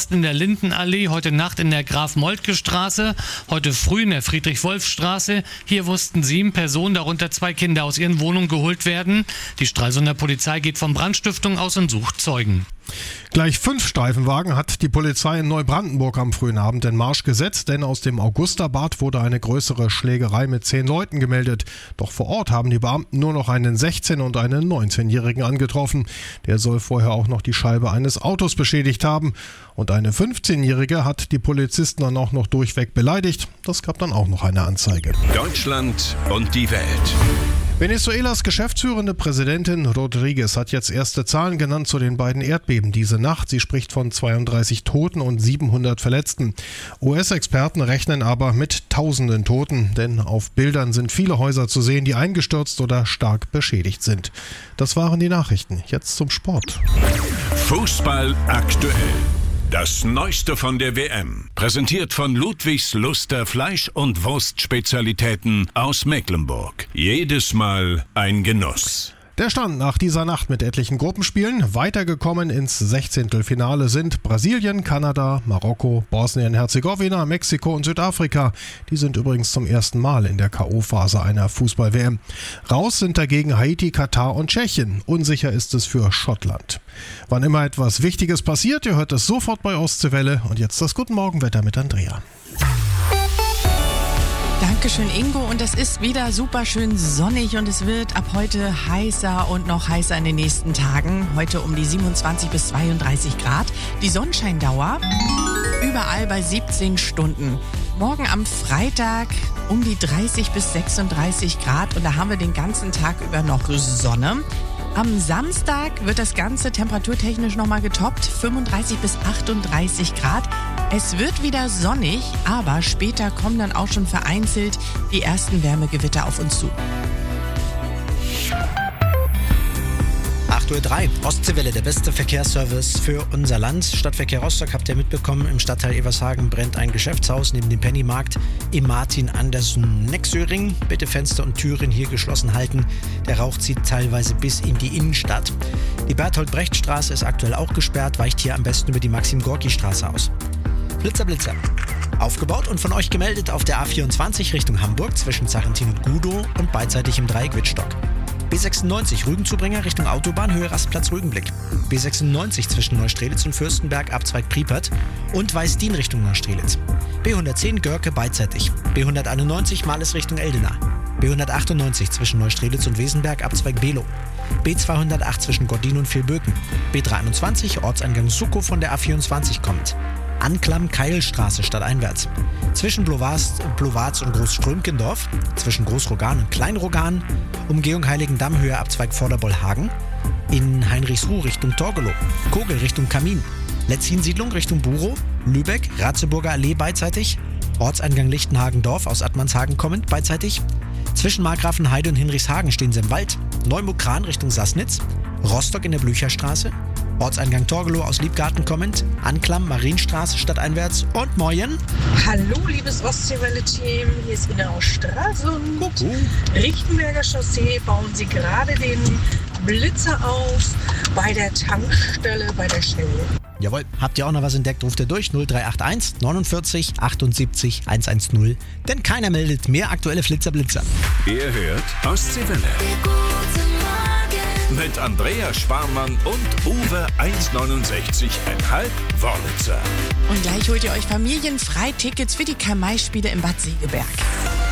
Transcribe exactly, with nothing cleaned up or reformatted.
Erst in der Lindenallee, heute Nacht in der Graf-Moltke-Straße, heute früh in der Friedrich-Wolf-Straße. Hier mussten sieben Personen, darunter zwei Kinder, aus ihren Wohnungen geholt werden. Die Stralsunder Polizei geht von Brandstiftung aus und sucht Zeugen. Gleich fünf Streifenwagen hat die Polizei in Neubrandenburg am frühen Abend in Marsch gesetzt, denn aus dem Augusterbad wurde eine größere Schlägerei mit zehn Leuten gemeldet. Doch vor Ort haben die Beamten nur noch einen sechzehn- und einen neunzehnjährigen angetroffen. Der soll vorher auch noch die Scheibe eines Autos beschädigt haben. Und eine fünfzehnjährige hat die Polizisten dann auch noch durchweg beleidigt. Das gab dann auch noch eine Anzeige. Deutschland und die Welt. Venezuelas geschäftsführende Präsidentin Rodriguez hat jetzt erste Zahlen genannt zu den beiden Erdbeben diese Nacht. Sie spricht von zweiunddreißig Toten und siebenhundert Verletzten. U S-Experten rechnen aber mit tausenden Toten, denn auf Bildern sind viele Häuser zu sehen, die eingestürzt oder stark beschädigt sind. Das waren die Nachrichten. Jetzt zum Sport. Fußball aktuell. Das Neueste von der W M. Präsentiert von Ludwigs Luster Fleisch- und Wurstspezialitäten aus Mecklenburg. Jedes Mal ein Genuss. Der Stand nach dieser Nacht mit etlichen Gruppenspielen. Weitergekommen ins Sechzehntelfinale sind Brasilien, Kanada, Marokko, Bosnien-Herzegowina, Mexiko und Südafrika. Die sind übrigens zum ersten Mal in der K O-Phase einer Fußball-W M. Raus sind dagegen Haiti, Katar und Tschechien. Unsicher ist es für Schottland. Wann immer etwas Wichtiges passiert, ihr hört es sofort bei Ostseewelle. Und jetzt das Guten Morgenwetter mit Andrea. Dankeschön, Ingo. Und es ist wieder super schön sonnig und es wird ab heute heißer und noch heißer in den nächsten Tagen. Heute um die siebenundzwanzig bis zweiunddreißig Grad. Die Sonnenscheindauer überall bei siebzehn Stunden. Morgen am Freitag um die dreißig bis sechsunddreißig Grad und da haben wir den ganzen Tag über noch Sonne. Am Samstag wird das Ganze temperaturtechnisch nochmal getoppt, fünfunddreißig bis achtunddreißig Grad. Es wird wieder sonnig, aber später kommen dann auch schon vereinzelt die ersten Wärmegewitter auf uns zu. acht Uhr drei, Ostseewelle, der beste Verkehrsservice für unser Land. Stadtverkehr Rostock, habt ihr mitbekommen, im Stadtteil Evershagen brennt ein Geschäftshaus neben dem Pennymarkt im Martin-Andersen-Nexöring. Bitte Fenster und Türen hier geschlossen halten. Der Rauch zieht teilweise bis in die Innenstadt. Die Berthold-Brecht-Straße ist aktuell auch gesperrt, weicht hier am besten über die Maxim-Gorki-Straße aus. Blitzer, Blitzer. Aufgebaut und von euch gemeldet auf der A vierundzwanzig Richtung Hamburg zwischen Zachentin und Gudow und beidseitig im Dreieck Wittstock. B sechsundneunzig Rügenzubringer Richtung Autobahn, Höhe Rastplatz Rügenblick. B sechsundneunzig zwischen Neustrelitz und Fürstenberg, Abzweig Priepert und Weißdien Richtung Neustrelitz. B hundertzehn Görke beidseitig. B hunderteinundneunzig Males Richtung Eldena. B hundertachtundneunzig zwischen Neustrelitz und Wesenberg, Abzweig Below. B zweihundertacht zwischen Gordin und Vilböken. B dreiundzwanzig Ortseingang Suckow von der A vierundzwanzig kommt. Anklam Keilstraße stadteinwärts. Zwischen Blowarz und Großströmkendorf, zwischen Großrogan und Kleinrogan, Umgehung Heiligendamm, Höhe Abzweig Vorderbollhagen, in Heinrichsruh Richtung Torgelow, Kogel Richtung Kamin, Letzin-Siedlung Richtung Burow, Lübeck, Ratzeburger Allee beidseitig, Ortseingang Lichtenhagen-Dorf aus Attmannshagen kommend beidseitig, zwischen Markgrafenheide und Hinrichshagen stehen sie im Wald, Neumukran Richtung Sassnitz, Rostock in der Blücherstraße, Ortseingang Torgelow aus Liebgarten kommend, Anklam, Marienstraße stadteinwärts und Moyen. Hallo, liebes Ostseewelle-Team, hier ist Ina aus Stralsund. Kuckuck. Richtenberger Chaussee bauen sie gerade den Blitzer auf bei der Tankstelle bei der Shell. Jawohl, habt ihr auch noch was entdeckt, ruft ihr durch null drei acht eins neunundvierzig achtundsiebzig hundertzehn, denn keiner meldet mehr aktuelle Flitzer-Blitzer. Ihr hört Ostseewelle. Mit Andrea Sparmann und Uwe eins neunundsechzig Komma fünf Wörlitzer. Und gleich holt ihr euch familienfrei Tickets für die Kamai-Spiele im Bad Segeberg.